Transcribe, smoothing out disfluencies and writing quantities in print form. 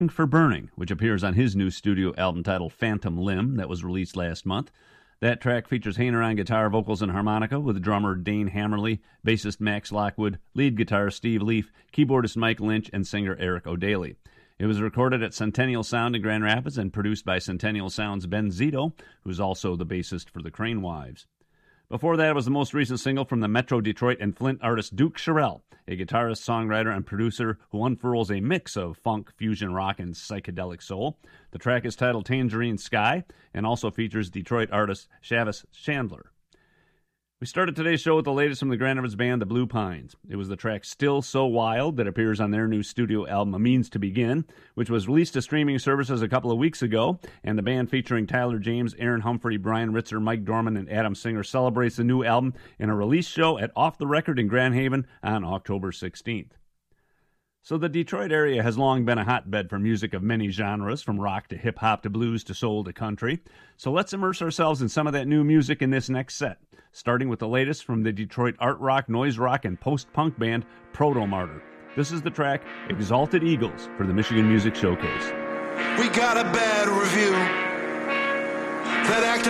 for Burning, which appears on his new studio album titled Phantom Limb that was released last month. That track features Hainer on guitar, vocals, and harmonica with drummer Dane Hammerly, bassist Max Lockwood, lead guitarist Steve Leaf, keyboardist Mike Lynch, and singer Eric O'Daly. It was recorded at Centennial Sound in Grand Rapids and produced by Centennial Sound's Ben Zito, who's also the bassist for the Crane Wives. Before that was the most recent single from the Metro Detroit and Flint artist Duke Sherrill, a guitarist, songwriter, and producer who unfurls a mix of funk, fusion rock, and psychedelic soul. The track is titled Tangerine Sky and also features Detroit artist Shavis Chandler. We started today's show with the latest from the Grand Rapids band, the Blue Pines. It was the track Still So Wild that appears on their new studio album, A Means to Begin, which was released to streaming services a couple of weeks ago, and the band featuring Tyler James, Aaron Humphrey, Brian Ritzer, Mike Dorman, and Adam Singer celebrates the new album in a release show at Off the Record in Grand Haven on October 16th. So the Detroit area has long been a hotbed for music of many genres, from rock to hip-hop to blues to soul to country. So let's immerse ourselves in some of that new music in this next set, starting with the latest from the Detroit art rock, noise rock, and post-punk band Proto Martyr. This is the track Exalted Eagles for the Michigan Music Showcase. We got a bad review that act